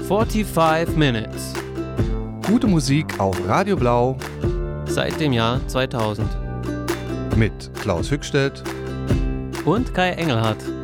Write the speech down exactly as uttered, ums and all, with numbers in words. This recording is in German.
fünfundvierzig Minutes. Gute Musik auf Radio Blau. Seit dem Jahr zweitausend. Mit Klaus Hückstedt und Kai Engelhardt.